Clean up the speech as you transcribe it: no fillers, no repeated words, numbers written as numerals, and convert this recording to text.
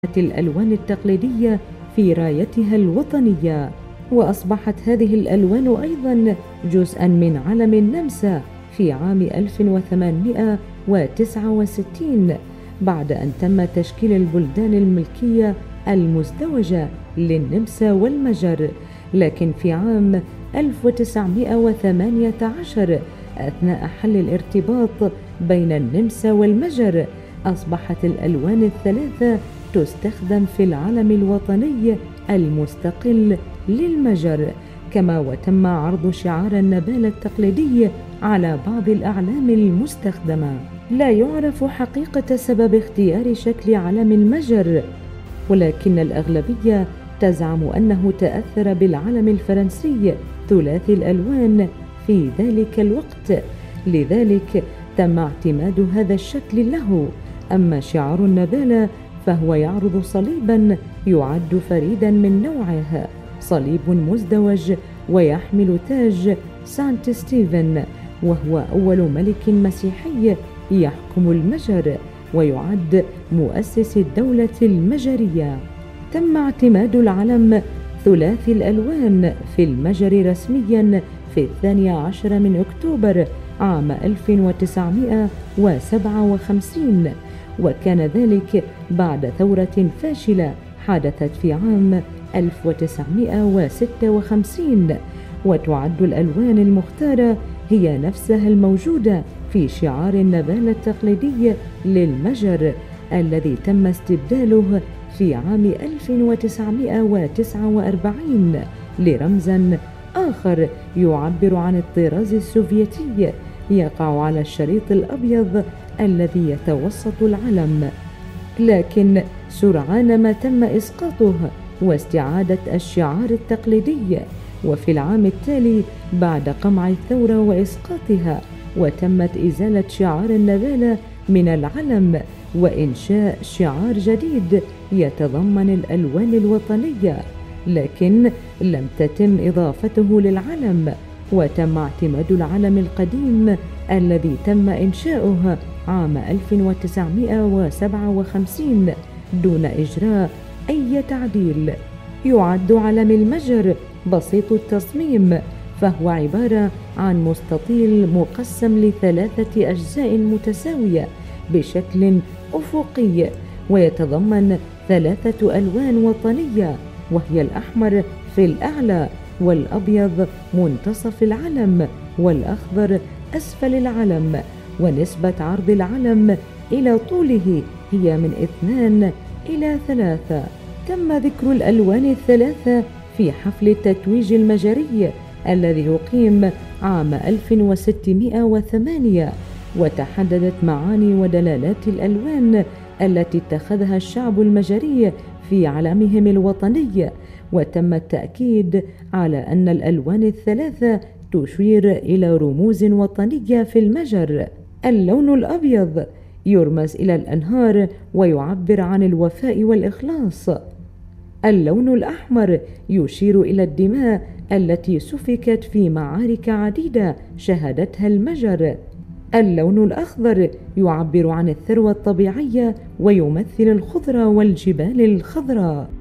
الألوان التقليدية في رايتها الوطنية. وأصبحت هذه الألوان أيضا جزءا من علم النمسا في عام 1869 بعد أن تم تشكيل البلدان الملكية المزدوجة للنمسا والمجر. لكن في عام 1918 أثناء حل الارتباط بين النمسا والمجر أصبحت الألوان الثلاثة تستخدم في العلم الوطني المستقل للمجر، كما وتم عرض شعار النبال التقليدي على بعض الأعلام المستخدمة. لا يعرف حقيقة سبب اختيار شكل علم المجر، ولكن الأغلبية تزعم أنه تأثر بالعلم الفرنسي ثلاثي الألوان في ذلك الوقت، لذلك تم اعتماد هذا الشكل له. أما شعار النبالة فهو يعرض صليبا يعد فريدا من نوعه، صليب مزدوج ويحمل تاج سانت ستيفن، وهو أول ملك مسيحي يحكم المجر ويعد مؤسس الدولة المجرية. تم اعتماد العلم ثلاثي الألوان في المجر رسميا في 12 من أكتوبر عام 1957، وكان ذلك بعد ثورة فاشلة حدثت في عام 1956. وتعد الألوان المختارة هي نفسها الموجودة في شعار النبال التقليدي للمجر الذي تم استبداله في عام 1949 لرمز آخر يعبر عن الطراز السوفيتي يقع على الشريط الأبيض الذي يتوسط العلم. لكن سرعان ما تم إسقاطه واستعادة الشعار التقليدي، وفي العام التالي بعد قمع الثورة وإسقاطها وتمت إزالة شعار النبالة من العلم وإنشاء شعار جديد يتضمن الألوان الوطنية، لكن لم تتم إضافته للعلم، وتم اعتماد العلم القديم الذي تم إنشاؤه عام 1957 دون إجراء أي تعديل. يعد علم المجر بسيط التصميم، فهو عبارة عن مستطيل مقسم لثلاثة أجزاء متساوية بشكل أفقي، ويتضمن ثلاثة ألوان وطنية، وهي الأحمر في الأعلى والأبيض منتصف العلم والأخضر أسفل العلم. ونسبة عرض العلم إلى طوله هي من 2 إلى 3. تم ذكر الألوان الثلاثة في حفل التتويج المجري الذي أقيم عام 1608، وتحددت معاني ودلالات الألوان التي اتخذها الشعب المجري في علمهم الوطني، وتم التأكيد على أن الألوان الثلاثة تشير إلى رموز وطنية في المجر. اللون الأبيض يرمز إلى الأنهار ويعبر عن الوفاء والإخلاص. اللون الأحمر يشير إلى الدماء التي سفكت في معارك عديدة شهدتها المجر. اللون الأخضر يعبر عن الثروة الطبيعية ويمثل الخضرة والجبال الخضراء.